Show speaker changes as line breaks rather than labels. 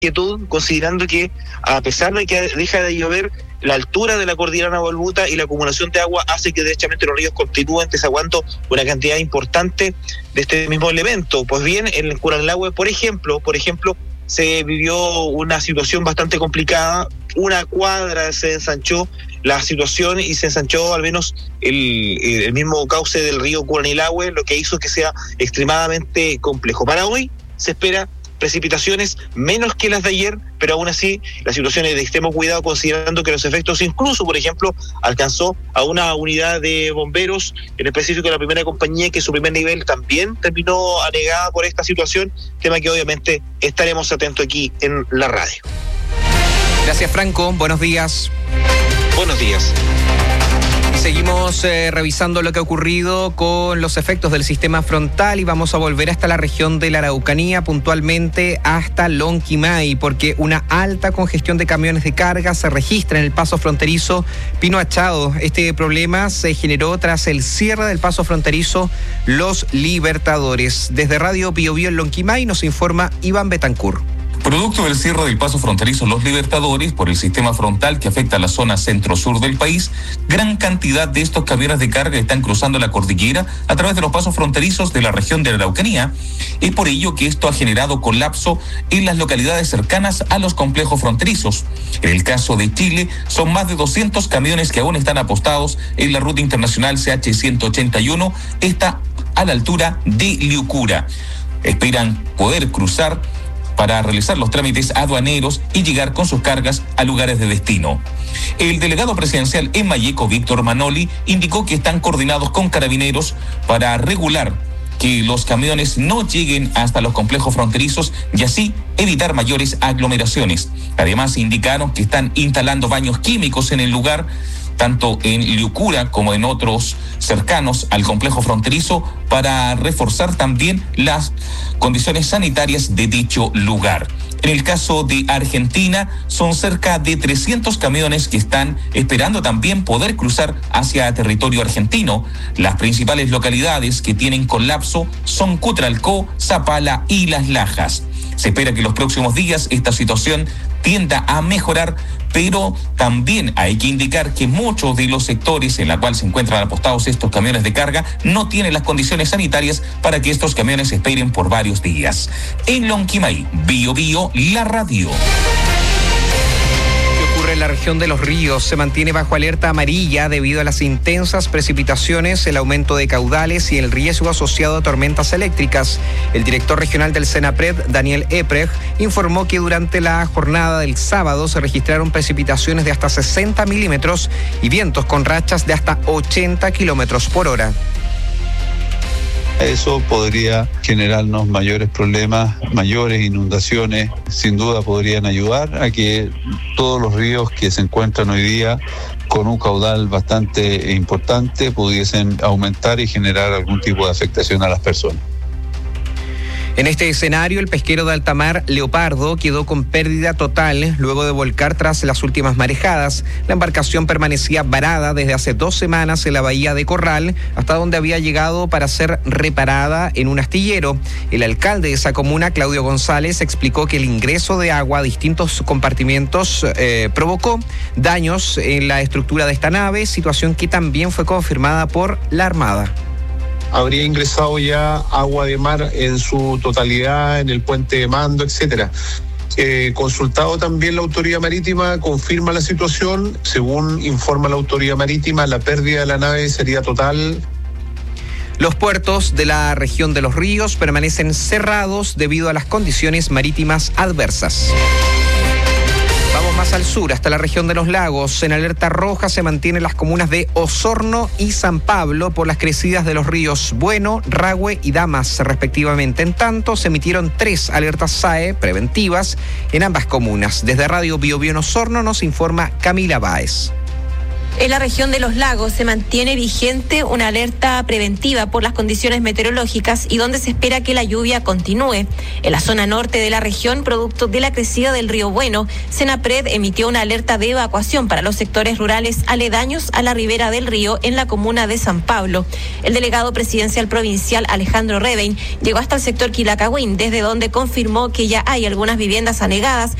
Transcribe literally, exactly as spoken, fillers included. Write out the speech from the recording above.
inquietud, considerando que a pesar de que deja de llover, la altura de la cordillera Navalbuta y la acumulación de agua hace que derechamente los ríos continúen desaguando una cantidad importante de este mismo elemento. Pues bien, en el Curanilahue, por ejemplo, por ejemplo, se vivió una situación bastante complicada. Una cuadra se ensanchó la situación y se ensanchó al menos el, el mismo cauce del río Curanilahue, lo que hizo que sea extremadamente complejo. Para hoy se espera precipitaciones menos que las de ayer, pero aún así la situación es de extremo cuidado, considerando que los efectos, incluso por ejemplo, alcanzó a una unidad de bomberos, en específico la primera compañía, que su primer nivel también terminó anegada por esta situación, tema que obviamente estaremos atentos aquí en la radio.
Gracias, Franco, buenos días.
Buenos días.
Seguimos eh, revisando lo que ha ocurrido con los efectos del sistema frontal y vamos a volver hasta la región de la Araucanía, puntualmente hasta Lonquimay, porque una alta congestión de camiones de carga se registra en el paso fronterizo Pino Achado. Este problema se generó tras el cierre del paso fronterizo Los Libertadores. Desde Radio Bio Bio en Lonquimay nos informa Iván Betancur.
Producto del cierre del paso fronterizo Los Libertadores por el sistema frontal que afecta a la zona centro-sur del país, gran cantidad de estos camiones de carga están cruzando la cordillera a través de los pasos fronterizos de la región de la Araucanía. Es por ello que esto ha generado colapso en las localidades cercanas a los complejos fronterizos. En el caso de Chile, son más de doscientos camiones que aún están apostados en la ruta internacional C H ciento ochenta y uno, esta a la altura de Liucura. Esperan poder cruzar para realizar los trámites aduaneros y llegar con sus cargas a lugares de destino. El delegado presidencial en Malleco, Víctor Manoli, indicó que están coordinados con carabineros para regular que los camiones no lleguen hasta los complejos fronterizos y así evitar mayores aglomeraciones. Además, indicaron que están instalando baños químicos en el lugar, tanto en Liucura como en otros cercanos al complejo fronterizo, para reforzar también las condiciones sanitarias de dicho lugar. En el caso de Argentina, son cerca de trescientos camiones que están esperando también poder cruzar hacia territorio argentino. Las principales localidades que tienen colapso son Cutralcó, Zapala y Las Lajas. Se espera que los próximos días esta situación tienda a mejorar, pero también hay que indicar que muchos de los sectores en los cuales se encuentran apostados estos camiones de carga no tienen las condiciones sanitarias para que estos camiones esperen por varios días. En Lonquimay, Bio Bio, la radio.
En la región de Los Ríos se mantiene bajo alerta amarilla debido a las intensas precipitaciones, el aumento de caudales y el riesgo asociado a tormentas eléctricas. El director regional del Senapred, Daniel Eprecht, informó que durante la jornada del sábado se registraron precipitaciones de hasta sesenta milímetros y vientos con rachas de hasta ochenta kilómetros por hora.
Eso podría generarnos mayores problemas, mayores inundaciones. Sin duda podrían ayudar a que todos los ríos que se encuentran hoy día con un caudal bastante importante pudiesen aumentar y generar algún tipo de afectación a las personas.
En este escenario, el pesquero de alta mar Leopardo quedó con pérdida total luego de volcar tras las últimas marejadas. La embarcación permanecía varada desde hace dos semanas en la bahía de Corral, hasta donde había llegado para ser reparada en un astillero. El alcalde de esa comuna, Claudio González, explicó que el ingreso de agua a distintos compartimentos eh, provocó daños en la estructura de esta nave, situación que también fue confirmada por la Armada.
Habría ingresado ya agua de mar en su totalidad en el puente de mando, etcétera. Eh, consultado también la autoridad marítima, confirma la situación. Según informa la autoridad marítima, la pérdida de la nave sería total.
Los puertos de la región de Los Ríos permanecen cerrados debido a las condiciones marítimas adversas. Vamos más al sur, hasta la región de Los Lagos. En alerta roja se mantienen las comunas de Osorno y San Pablo por las crecidas de los ríos Bueno, Rahue y Damas, respectivamente. En tanto, se emitieron tres alertas S A E preventivas en ambas comunas. Desde Radio Bio Bio en Osorno nos informa Camila Báez.
En la región de Los Lagos se mantiene vigente una alerta preventiva por las condiciones meteorológicas y donde se espera que la lluvia continúe. En la zona norte de la región, producto de la crecida del río Bueno, Senapred emitió una alerta de evacuación para los sectores rurales aledaños a la ribera del río en la comuna de San Pablo. El delegado presidencial provincial Alejandro Revein llegó hasta el sector Quilacagüín, desde donde confirmó que ya hay algunas viviendas anegadas